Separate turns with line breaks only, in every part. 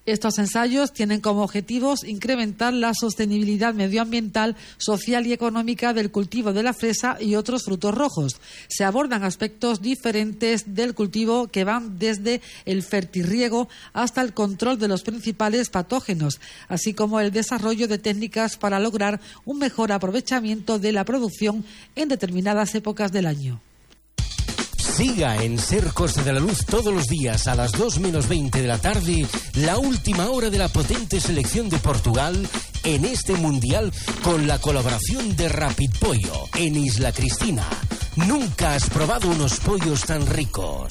Estos ensayos tienen como objetivos incrementar la sostenibilidad medioambiental, social y económica del cultivo de la fresa y otros frutos rojos. Se abordan aspectos diferentes del cultivo que van desde el fertirriego hasta el control de los principales patógenos, así como el desarrollo de técnicas para lograr un mejor aprovechamiento de la producción en determinadas épocas del año.
Siga en Ser Costa de la Luz todos los días a las 2 menos 20 de la tarde, la última hora de la potente selección de Portugal en este Mundial con la colaboración de Rapid Pollo en Isla Cristina. Nunca has probado unos pollos tan ricos.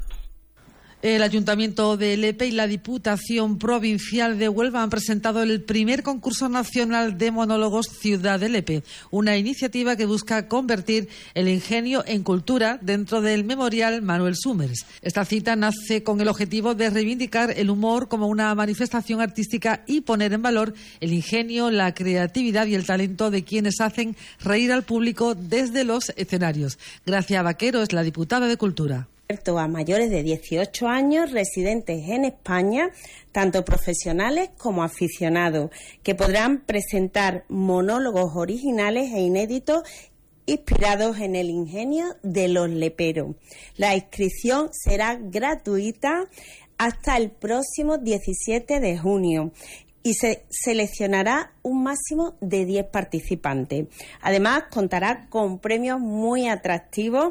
El Ayuntamiento de Lepe y la Diputación Provincial de Huelva han presentado el primer concurso nacional de monólogos Ciudad de Lepe, una iniciativa que busca convertir el ingenio en cultura dentro del Memorial Manuel Summers. Esta cita nace con el objetivo de reivindicar el humor como una manifestación artística y poner en valor el ingenio, la creatividad y el talento de quienes hacen reír al público desde los escenarios. Gracia Vaquero es la diputada de Cultura.
A mayores de 18 años residentes en España, tanto profesionales como aficionados, que podrán presentar monólogos originales e inéditos inspirados en el ingenio de los leperos. La inscripción será gratuita hasta el próximo 17 de junio. Y se seleccionará un máximo de 10 participantes. Además, contará con premios muy atractivos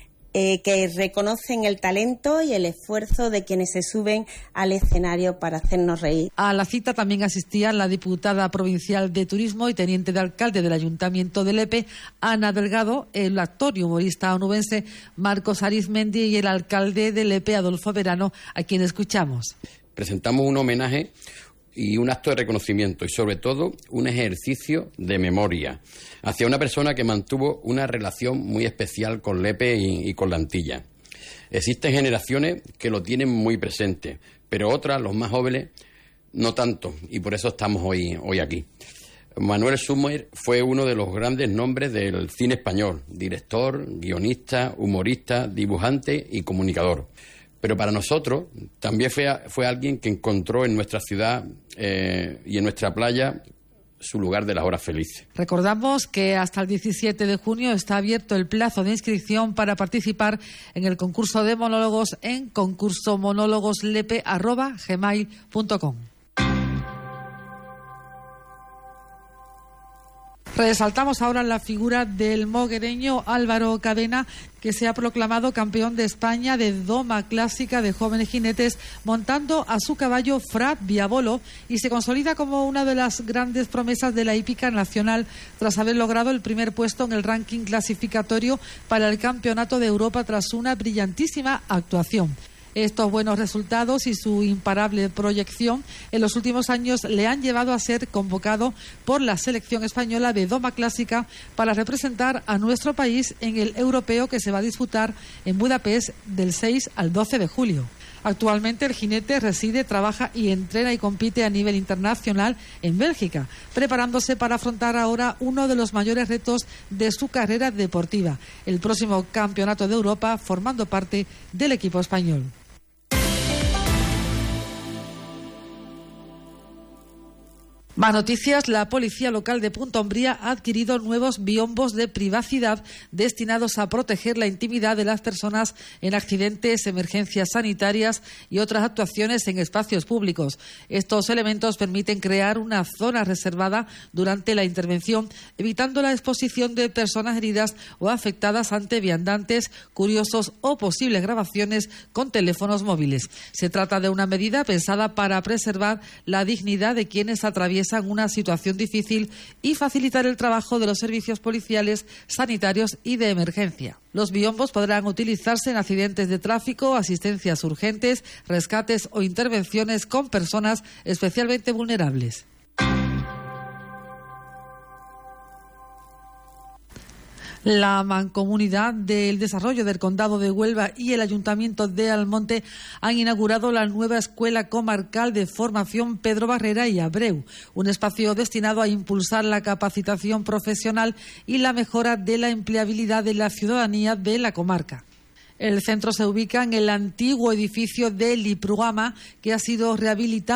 que reconocen el talento y el esfuerzo de quienes se suben al escenario para hacernos reír.
A la cita también asistían la diputada provincial de Turismo y teniente de alcalde del Ayuntamiento de Lepe, Ana Delgado, el actor y humorista onubense Marcos Arizmendi y el alcalde de Lepe, Adolfo Verano, a quien escuchamos.
Presentamos un homenaje y un acto de reconocimiento y, sobre todo, un ejercicio de memoria hacia una persona que mantuvo una relación muy especial con Lepe y con la Antilla. Existen generaciones que lo tienen muy presente, pero otras, los más jóvenes, no tanto, y por eso estamos hoy aquí. Manuel Summers fue uno de los grandes nombres del cine español, director, guionista, humorista, dibujante y comunicador. Pero para nosotros también fue alguien que encontró en nuestra ciudad y en nuestra playa su lugar de las horas felices.
Recordamos que hasta el 17 de junio está abierto el plazo de inscripción para participar en el concurso de monólogos en concursomonólogoslepe@gmail.com. Resaltamos ahora la figura del moguereño Álvaro Cadena, que se ha proclamado campeón de España de doma clásica de jóvenes jinetes montando a su caballo Fra Diavolo y se consolida como una de las grandes promesas de la hípica nacional tras haber logrado el primer puesto en el ranking clasificatorio para el Campeonato de Europa tras una brillantísima actuación. Estos buenos resultados y su imparable proyección en los últimos años le han llevado a ser convocado por la selección española de doma clásica para representar a nuestro país en el europeo que se va a disputar en Budapest del 6 al 12 de julio. Actualmente el jinete reside, trabaja y entrena y compite a nivel internacional en Bélgica, preparándose para afrontar ahora uno de los mayores retos de su carrera deportiva, el próximo Campeonato de Europa, formando parte del equipo español. Más noticias. La Policía Local de Punta Umbría ha adquirido nuevos biombos de privacidad destinados a proteger la intimidad de las personas en accidentes, emergencias sanitarias y otras actuaciones en espacios públicos. Estos elementos permiten crear una zona reservada durante la intervención, evitando la exposición de personas heridas o afectadas ante viandantes, curiosos o posibles grabaciones con teléfonos móviles. Se trata de una medida pensada para preservar la dignidad de quienes atraviesan una situación difícil y facilitar el trabajo de los servicios policiales, sanitarios y de emergencia. Los biombos podrán utilizarse en accidentes de tráfico, asistencias urgentes, rescates o intervenciones con personas especialmente vulnerables. La Mancomunidad del Desarrollo del Condado de Huelva y el Ayuntamiento de Almonte han inaugurado la nueva Escuela Comarcal de Formación Pedro Barrera y Abreu, un espacio destinado a impulsar la capacitación profesional y la mejora de la empleabilidad de la ciudadanía de la comarca. El centro se ubica en el antiguo edificio del Ipruama, que ha sido rehabilitado